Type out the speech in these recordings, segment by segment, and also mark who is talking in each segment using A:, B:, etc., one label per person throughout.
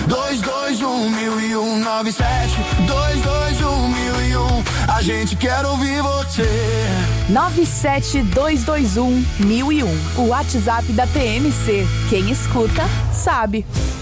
A: 221 97221001. A gente quer ouvir você.
B: 972211001. O WhatsApp da TMC. Quem escuta, sabe.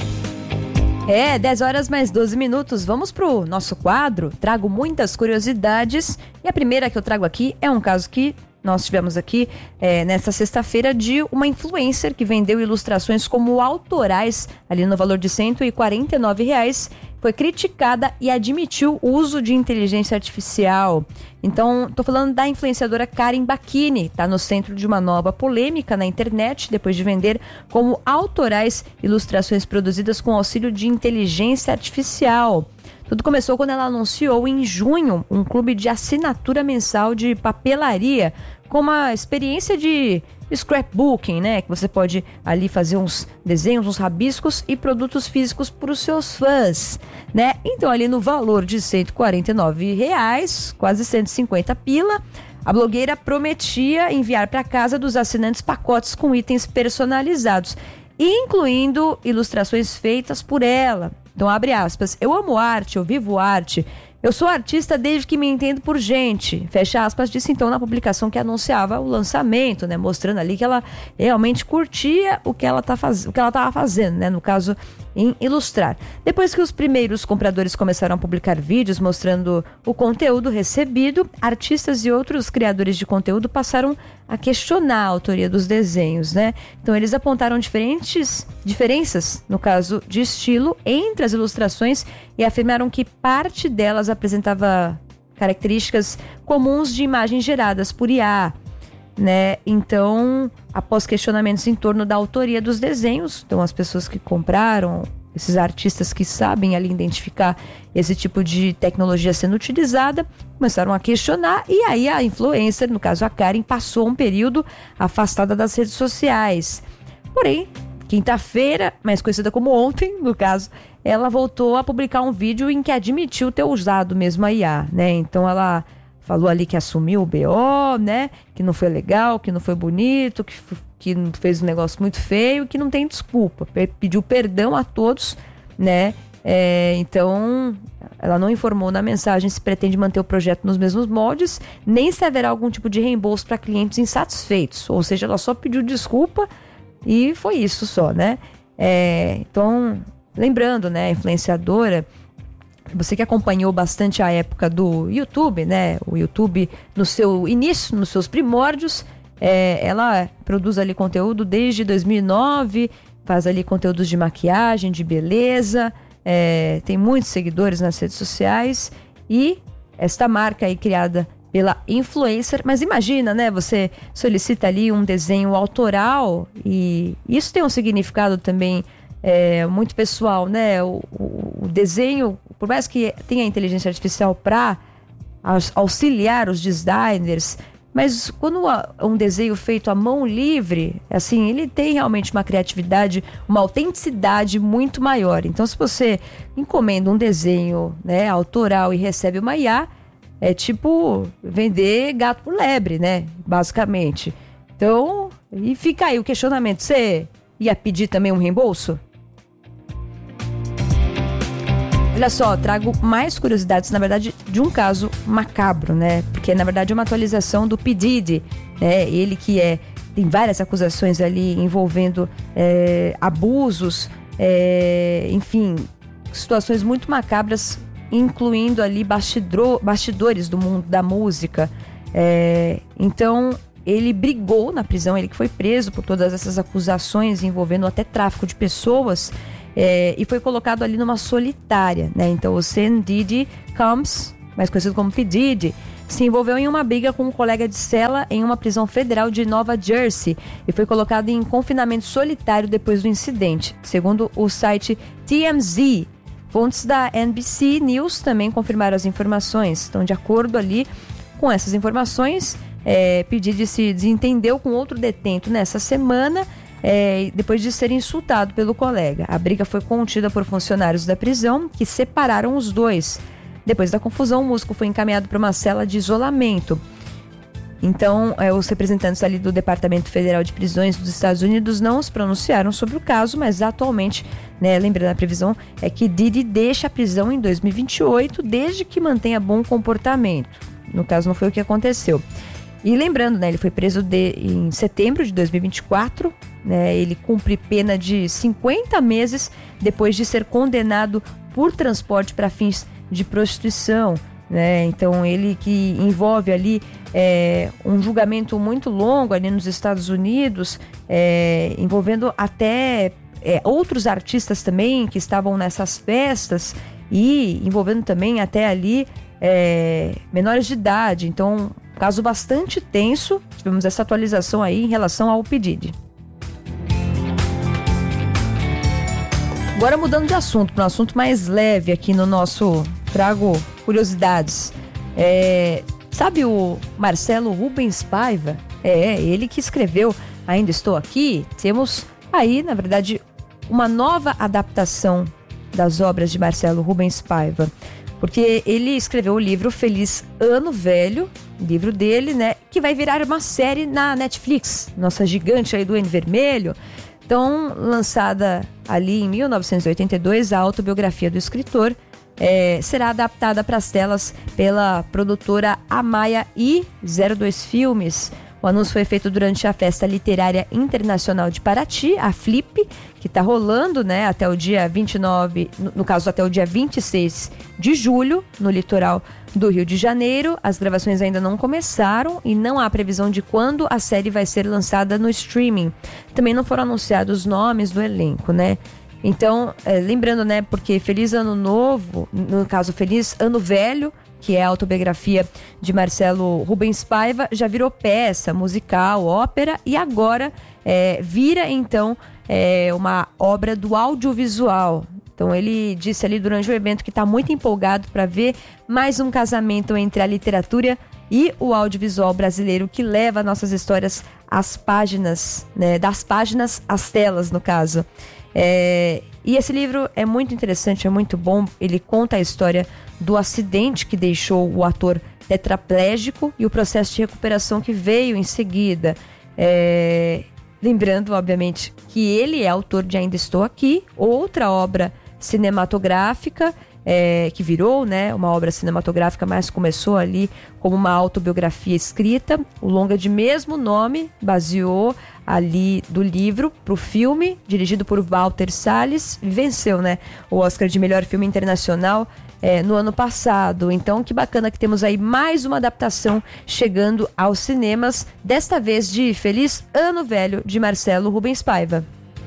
B: 10 horas mais 12 minutos. Vamos pro nosso quadro. Trago muitas curiosidades. E a primeira que eu trago aqui é um caso que nós tivemos aqui nesta sexta-feira de uma influencer que vendeu ilustrações como autorais ali no valor de R$149. Foi criticada e admitiu o uso de inteligência artificial. Então, tô falando da influenciadora Karen Bacchini. Tá no centro de uma nova polêmica na internet depois de vender como autorais ilustrações produzidas com auxílio de inteligência artificial. Tudo começou quando ela anunciou em junho um clube de assinatura mensal de papelaria com uma experiência de scrapbooking, né? Que você pode ali fazer uns desenhos, uns rabiscos e produtos físicos para os seus fãs, né? Então ali no valor de R$149, quase 150 pila, a blogueira prometia enviar para casa dos assinantes pacotes com itens personalizados, incluindo ilustrações feitas por ela. Então, abre aspas, eu amo arte, eu vivo arte, eu sou artista desde que me entendo por gente, fecha aspas, disse então na publicação que anunciava o lançamento, né, mostrando ali que ela realmente curtia o que ela estava fazendo, né, no caso, em ilustrar. Depois que os primeiros compradores começaram a publicar vídeos mostrando o conteúdo recebido, artistas e outros criadores de conteúdo passaram a questionar a autoria dos desenhos, né? Então eles apontaram diferenças, no caso de estilo, entre as ilustrações e afirmaram que parte delas apresentava características comuns de imagens geradas por IA, né? Então, após questionamentos em torno da autoria dos desenhos, então as pessoas que compraram, esses artistas que sabem ali identificar esse tipo de tecnologia sendo utilizada, começaram a questionar e aí a influencer, no caso a Karen, passou um período afastada das redes sociais. Porém, quinta-feira, mais conhecida como ontem, no caso, ela voltou a publicar um vídeo em que admitiu ter usado mesmo a IA, né? Então ela falou ali que assumiu o BO, né? Que não foi legal, que não foi bonito, que fez um negócio muito feio, que não tem desculpa. Pediu perdão a todos, né? Então, ela não informou na mensagem se pretende manter o projeto nos mesmos moldes, nem se haverá algum tipo de reembolso para clientes insatisfeitos. Ou seja, ela só pediu desculpa e foi isso só, né? Então, lembrando, né? A influenciadora... Você que acompanhou bastante a época do YouTube, né? O YouTube no seu início, nos seus primórdios, ela produz ali conteúdo desde 2009, faz ali conteúdos de maquiagem, de beleza, tem muitos seguidores nas redes sociais e esta marca aí criada pela influencer, mas imagina, né? Você solicita ali um desenho autoral e isso tem um significado também muito pessoal, né? O desenho, por mais que tenha inteligência artificial para auxiliar os designers, mas quando um desenho feito à mão livre, assim, ele tem realmente uma criatividade, uma autenticidade muito maior. Então, se você encomenda um desenho, né, autoral e recebe uma IA, é tipo vender gato por lebre, né? Basicamente. Então, e fica aí o questionamento, você ia pedir também um reembolso? Olha só, trago mais curiosidades, na verdade, de um caso macabro, né? Porque, na verdade, é uma atualização do P. Diddy, né? Ele que tem várias acusações ali envolvendo abusos, enfim, situações muito macabras, incluindo ali bastidores do mundo da música. Então, ele brigou na prisão, ele que foi preso por todas essas acusações envolvendo até tráfico de pessoas, e foi colocado ali numa solitária, né? Então o Sean Diddy Combs, mais conhecido como P. Diddy, se envolveu em uma briga com um colega de cela em uma prisão federal de Nova Jersey e foi colocado em confinamento solitário depois do incidente, segundo o site TMZ. Fontes da NBC News também confirmaram as informações. Então, de acordo ali com essas informações, P. Diddy se desentendeu com outro detento nessa semana, depois de ser insultado pelo colega. A briga foi contida por funcionários da prisão que separaram os dois. Depois da confusão, o músico foi encaminhado para uma cela de isolamento. Então, os representantes ali do Departamento Federal de Prisões dos Estados Unidos não se pronunciaram sobre o caso, mas atualmente, né, lembrando, a previsão é que Diddy deixa a prisão em 2028, desde que mantenha bom comportamento. No caso, não foi o que aconteceu. E lembrando, né, ele foi preso em setembro de 2024, né, ele cumpre pena de 50 meses depois de ser condenado por transporte para fins de prostituição, né? Então ele que envolve ali um julgamento muito longo ali nos Estados Unidos, envolvendo até outros artistas também que estavam nessas festas e envolvendo também até ali menores de idade. Então, caso bastante tenso. Tivemos essa atualização aí em relação ao pedido. Agora mudando de assunto, para um assunto mais leve aqui no nosso Trago Curiosidades. Sabe o Marcelo Rubens Paiva? Ele que escreveu Ainda Estou Aqui. Temos aí, na verdade, uma nova adaptação das obras de Marcelo Rubens Paiva. Porque ele escreveu o livro Feliz Ano Velho, livro dele, né? Que vai virar uma série na Netflix, nossa gigante aí do N Vermelho. Então, lançada ali em 1982, a autobiografia do escritor será adaptada para as telas pela produtora Amaya e 02 Filmes. O anúncio foi feito durante a Festa Literária Internacional de Paraty, a FLIP, que está rolando, né, até o dia 29, no caso até o dia 26 de julho, no litoral do Rio de Janeiro. As gravações ainda não começaram e não há previsão de quando a série vai ser lançada no streaming. Também não foram anunciados os nomes do elenco, né? Então, lembrando, né, porque Feliz Ano Novo, no caso Feliz Ano Velho, que é a autobiografia de Marcelo Rubens Paiva, já virou peça, musical, ópera e agora vira então uma obra do audiovisual. Então ele disse ali durante o evento que está muito empolgado para ver mais um casamento entre a literatura e o audiovisual brasileiro que leva nossas histórias às páginas, né, das páginas às telas, no caso. E esse livro é muito interessante, é muito bom. Ele conta a história do acidente que deixou o ator tetraplégico e o processo de recuperação que veio em seguida. Lembrando, obviamente, que ele é autor de Ainda Estou Aqui, outra obra cinematográfica que virou, né, uma obra cinematográfica, mas começou ali como uma autobiografia escrita. O longa de mesmo nome baseou ali do livro para o filme, dirigido por Walter Salles, venceu, né, o Oscar de melhor filme internacional no ano passado. Então, que bacana que temos aí mais uma adaptação chegando aos cinemas, desta vez de Feliz Ano Velho, de Marcelo Rubens Paiva.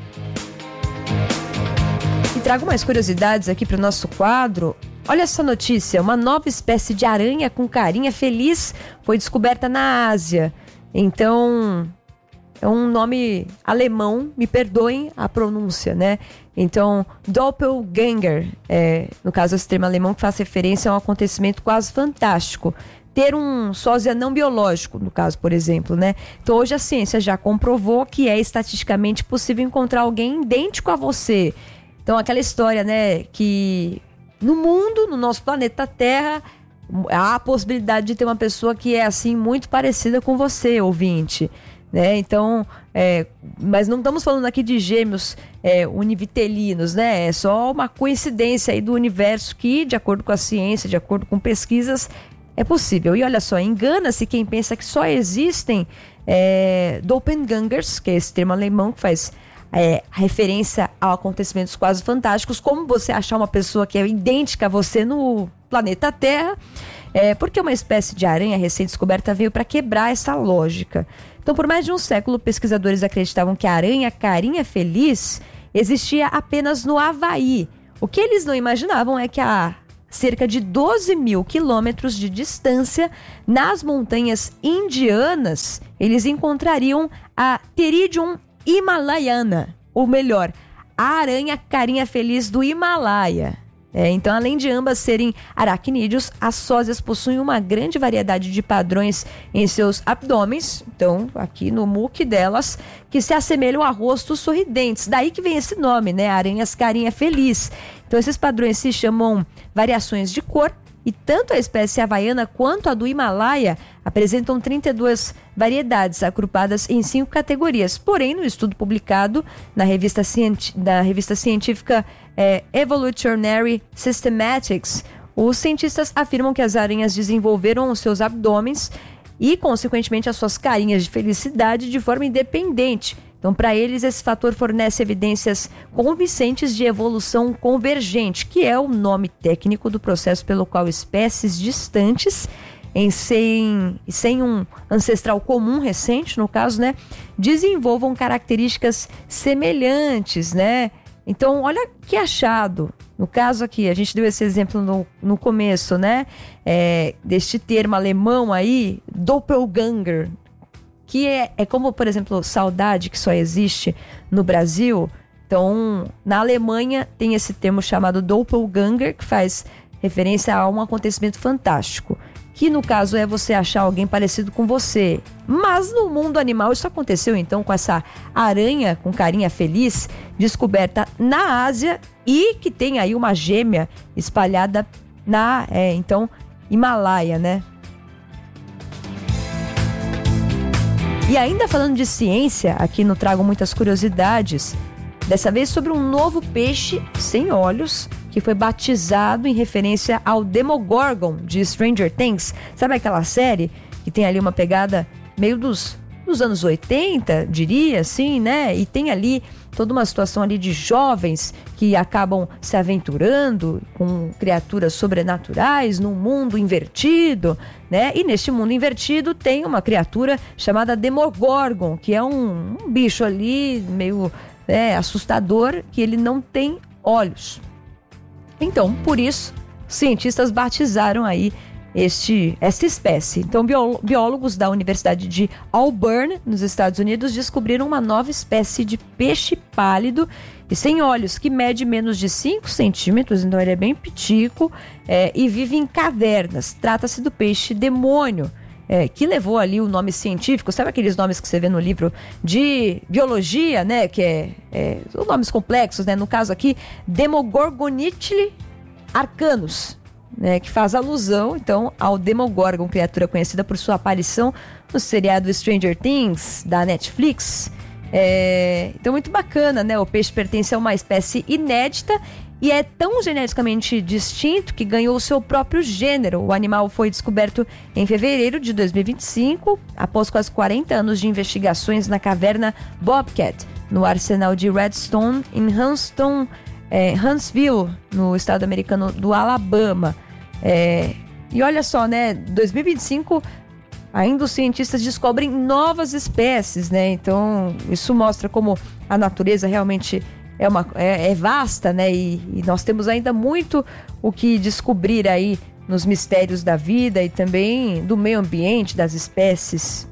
B: E trago mais curiosidades aqui para o nosso quadro. Olha essa notícia, uma nova espécie de aranha com carinha feliz foi descoberta na Ásia. Então, é um nome alemão, me perdoem a pronúncia, né? Então, Doppelganger, no caso esse termo alemão que faz referência a um acontecimento quase fantástico. Ter um sósia não biológico, no caso, por exemplo, né? Então, hoje a ciência já comprovou que é estatisticamente possível encontrar alguém idêntico a você. Então, aquela história, né, que no mundo, no nosso planeta Terra, há a possibilidade de ter uma pessoa que é, assim, muito parecida com você, ouvinte, né? Então, mas não estamos falando aqui de gêmeos univitelinos, né? É só uma coincidência aí do universo que, de acordo com a ciência, de acordo com pesquisas, é possível. E olha só, engana-se quem pensa que só existem Doppelgangers, que é esse termo alemão que faz referência a acontecimentos quase fantásticos, como você achar uma pessoa que é idêntica a você no planeta Terra, porque uma espécie de aranha recém-descoberta veio para quebrar essa lógica. Então, por mais de um século, pesquisadores acreditavam que a aranha carinha feliz existia apenas no Havaí. O que eles não imaginavam é que a cerca de 12 mil quilômetros de distância, nas montanhas indianas, eles encontrariam a Pteridium himalayana, ou melhor, a aranha carinha feliz do Himalaia. Então, além de ambas serem aracnídeos, as sósias possuem uma grande variedade de padrões em seus abdômenes, então aqui no muque delas, que se assemelham a rostos sorridentes. Daí que vem esse nome, né? Aranhas carinha feliz. Então, esses padrões se chamam variações de cor, E tanto a espécie havaiana quanto a do Himalaia apresentam 32 variedades, agrupadas em 5 categorias. Porém, no estudo publicado na revista científica Evolutionary Systematics, os cientistas afirmam que as aranhas desenvolveram os seus abdômenes e, consequentemente, as suas carinhas de felicidade de forma independente. Então, para eles, esse fator fornece evidências convincentes de evolução convergente, que é o nome técnico do processo pelo qual espécies distantes, sem um ancestral comum recente, no caso, né, desenvolvam características semelhantes, né? Então, olha que achado. No caso aqui, a gente deu esse exemplo no começo, né? Deste termo alemão aí, Doppelganger, que é como, por exemplo, saudade, que só existe no Brasil. Então, na Alemanha tem esse termo chamado Doppelganger, que faz referência a um acontecimento fantástico, que no caso é você achar alguém parecido com você. Mas no mundo animal isso aconteceu então com essa aranha com carinha feliz, descoberta na Ásia e que tem aí uma gêmea espalhada na Himalaia, né? E ainda falando de ciência, aqui no Trago Muitas Curiosidades, dessa vez sobre um novo peixe sem olhos, que foi batizado em referência ao Demogorgon de Stranger Things. Sabe aquela série que tem ali uma pegada meio dos anos 80, diria assim, né? E tem ali toda uma situação ali de jovens que acabam se aventurando com criaturas sobrenaturais num mundo invertido, né? E neste mundo invertido tem uma criatura chamada Demogorgon, que é um bicho ali meio assustador, que ele não tem olhos. Então, por isso, cientistas batizaram aí essa espécie. Então, biólogos da Universidade de Auburn, nos Estados Unidos, descobriram uma nova espécie de peixe pálido e sem olhos, que mede menos de 5 centímetros, então ele é bem pitico, e vive em cavernas. Trata-se do peixe demônio, que levou ali o nome científico. Sabe aqueles nomes que você vê no livro de biologia, né? Que são nomes complexos, né? No caso aqui, Demogorgonitli arcanus, né, que faz alusão, então, ao Demogorgon, criatura conhecida por sua aparição no seriado Stranger Things, da Netflix. Então, muito bacana, né? O peixe pertence a uma espécie inédita e é tão geneticamente distinto que ganhou o seu próprio gênero. O animal foi descoberto em fevereiro de 2025, após quase 40 anos de investigações na caverna Bobcat, no arsenal de Redstone, em Huntsville, no estado americano do Alabama. E olha só, né? 2025, ainda os cientistas descobrem novas espécies, né? Então, isso mostra como a natureza realmente é vasta, né? E nós temos ainda muito o que descobrir aí nos mistérios da vida e também do meio ambiente, das espécies.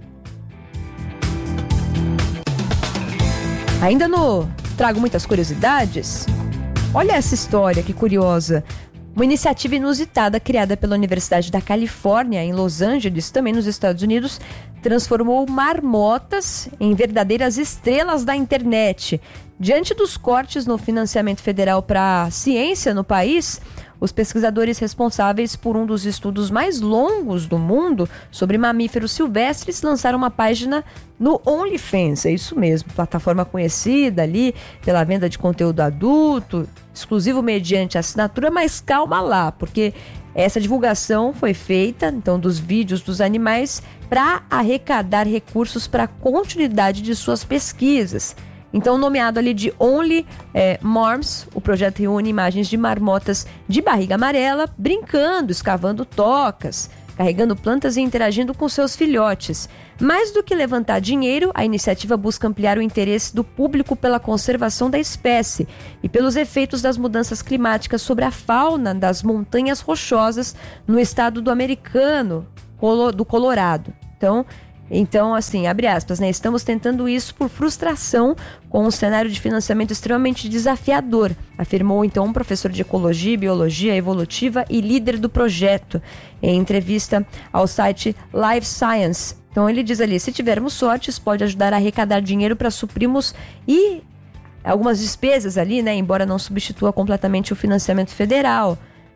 B: Ainda trago muitas curiosidades. Olha essa história, que curiosa. Uma iniciativa inusitada criada pela Universidade da Califórnia, em Los Angeles, também nos Estados Unidos, transformou marmotas em verdadeiras estrelas da internet. Diante dos cortes no financiamento federal para a ciência no país, os pesquisadores responsáveis por um dos estudos mais longos do mundo sobre mamíferos silvestres lançaram uma página no OnlyFans. É isso mesmo, plataforma conhecida ali pela venda de conteúdo adulto, exclusivo mediante assinatura, mas calma lá, porque essa divulgação foi feita, então, dos vídeos dos animais para arrecadar recursos para a continuidade de suas pesquisas. Então, nomeado ali de Only Marms, o projeto reúne imagens de marmotas de barriga amarela, brincando, escavando tocas, carregando plantas e interagindo com seus filhotes. Mais do que levantar dinheiro, a iniciativa busca ampliar o interesse do público pela conservação da espécie e pelos efeitos das mudanças climáticas sobre a fauna das montanhas rochosas no estado do Colorado. Então, assim, abre aspas, né? Estamos tentando isso por frustração com um cenário de financiamento extremamente desafiador, afirmou então um professor de ecologia e biologia evolutiva e líder do projeto, em entrevista ao site Live Science. Então ele diz ali, se tivermos sorte, isso pode ajudar a arrecadar dinheiro para suprirmos e algumas despesas ali, né? Embora não substitua completamente o financiamento federal.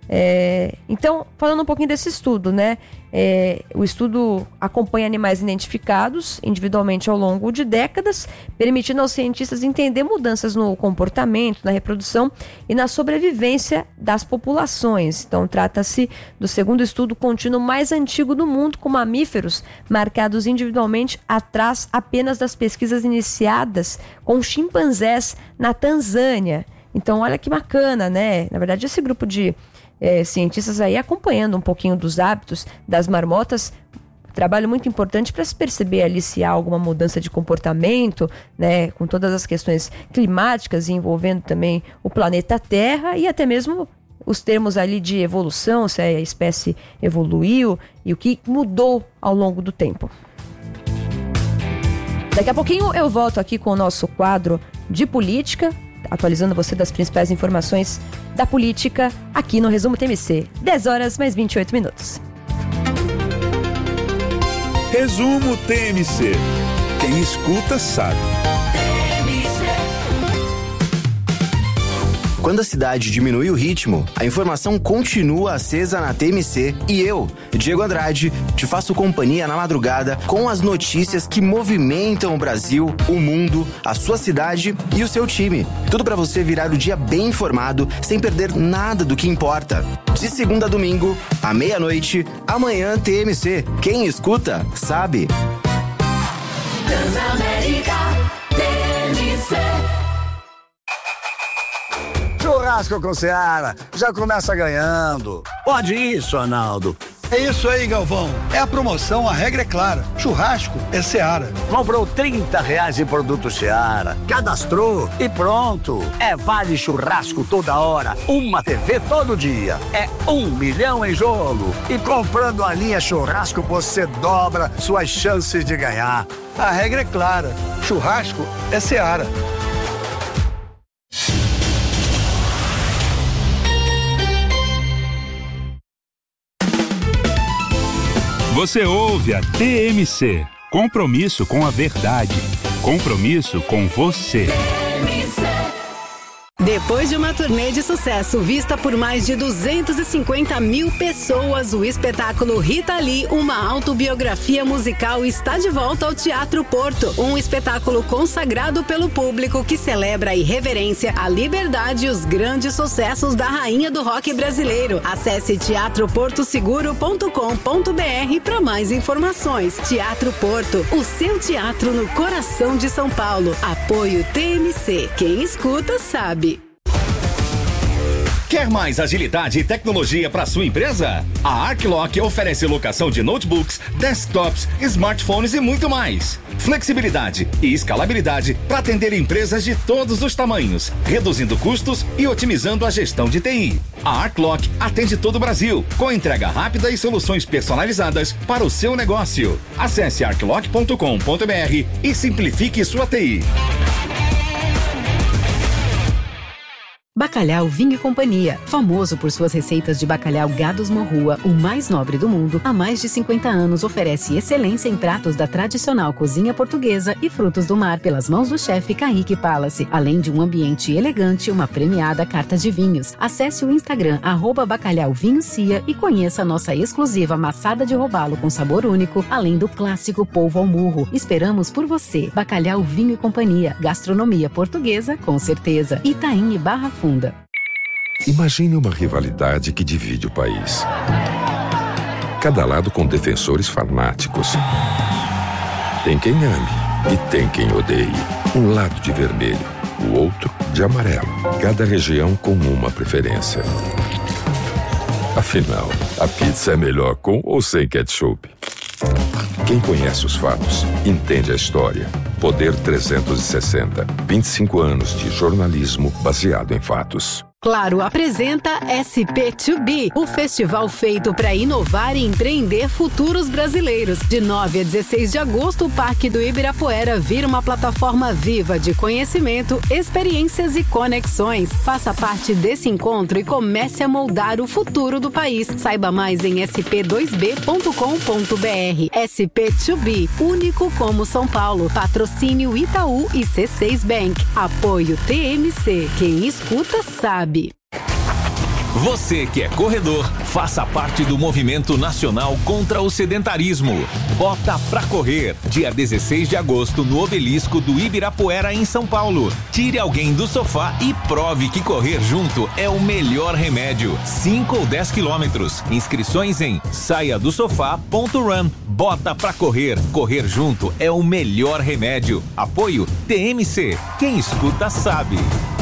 B: Então, falando um pouquinho desse estudo, né? O estudo acompanha animais identificados individualmente ao longo de décadas, permitindo aos cientistas entender mudanças no comportamento, na reprodução e na sobrevivência das populações. Então, trata-se do segundo estudo contínuo mais antigo do mundo, com mamíferos marcados individualmente atrás apenas das pesquisas iniciadas com chimpanzés na Tanzânia. Então, olha que bacana, né? Na verdade, esse grupo de cientistas aí acompanhando um pouquinho dos hábitos das marmotas, trabalho muito importante para se perceber ali se há alguma mudança de comportamento, né, com todas as questões climáticas e envolvendo também o planeta Terra e até mesmo os termos ali de evolução, se a espécie evoluiu e o que mudou ao longo do tempo. Daqui a pouquinho eu volto aqui com o nosso quadro de política, atualizando você das principais informações da política aqui no Resumo TMC. 10 horas mais 28 minutos.
C: Resumo TMC. Quem escuta sabe.
A: Quando a cidade diminui o ritmo, a informação continua acesa na TMC e eu, Diego Andrade, te faço companhia na madrugada com as notícias que movimentam o Brasil, o mundo, a sua cidade e o seu time. Tudo para você virar o dia bem informado, sem perder nada do que importa. De segunda a domingo, à meia-noite, amanhã TMC. Quem escuta, sabe.
D: Transamérica TMC.
E: Churrasco com Seara, já começa ganhando.
F: Pode isso, Arnaldo.
G: É isso aí, Galvão. É a promoção, a regra é clara. Churrasco é Seara.
F: Comprou R$30 em produto Seara, cadastrou e pronto. É vale churrasco toda hora, uma TV todo dia. É 1 milhão em jogo.
E: E comprando a linha churrasco, você dobra suas chances de ganhar.
G: A regra é clara. Churrasco é Seara.
C: Você ouve a TMC. Compromisso com a verdade. Compromisso com você.
H: Depois de uma turnê de sucesso vista por mais de 250 mil pessoas, o espetáculo Rita Lee, uma autobiografia musical, está de volta ao Teatro Porto. Um espetáculo consagrado pelo público que celebra a irreverência, a liberdade e os grandes sucessos da rainha do rock brasileiro. Acesse teatroportoseguro.com.br para mais informações. Teatro Porto, o seu teatro no coração de São Paulo. Apoio TMC. Quem escuta sabe.
I: Quer mais agilidade e tecnologia para sua empresa? A Arclock oferece locação de notebooks, desktops, smartphones e muito mais. Flexibilidade e escalabilidade para atender empresas de todos os tamanhos, reduzindo custos e otimizando a gestão de TI. A Arclock atende todo o Brasil, com entrega rápida e soluções personalizadas para o seu negócio. Acesse arclock.com.br e simplifique sua TI.
H: Bacalhau Vinho e Companhia, famoso por suas receitas de bacalhau Gados Morrua, o mais nobre do mundo, há mais de 50 anos oferece excelência em pratos da tradicional cozinha portuguesa e frutos do mar pelas mãos do chefe Kaique Palace, além de um ambiente elegante e uma premiada carta de vinhos. Acesse o Instagram @bacalhauvinhocia e conheça a nossa exclusiva maçada de robalo com sabor único, além do clássico polvo ao murro. Esperamos por você. Bacalhau Vinho e Companhia, gastronomia portuguesa com certeza. Itaim e Barra Funda.
J: Imagine uma rivalidade que divide o país. Cada lado com defensores fanáticos. Tem quem ame e tem quem odeie. Um lado de vermelho, o outro de amarelo. Cada região com uma preferência. Afinal, a pizza é melhor com ou sem ketchup? Quem conhece os fatos, entende a história. Poder 360. 25 anos de jornalismo baseado em fatos.
H: Claro apresenta SP2B, o festival feito para inovar e empreender futuros brasileiros. De 9 a 16 de agosto, o Parque do Ibirapuera vira uma plataforma viva de conhecimento, experiências e conexões. Faça parte desse encontro e comece a moldar o futuro do país. Saiba mais em sp2b.com.br. SP2B, único como São Paulo. Patrocínio Itaú e C6 Bank. Apoio TMC. Quem escuta sabe.
K: Você que é corredor, faça parte do movimento nacional contra o sedentarismo. Bota pra correr, dia 16 de agosto no Obelisco do Ibirapuera, em São Paulo. Tire alguém do sofá e prove que correr junto é o melhor remédio. 5 ou 10 quilômetros. Inscrições em saiadosofá.run. Bota pra correr. Correr junto é o melhor remédio. Apoio TMC. Quem escuta sabe.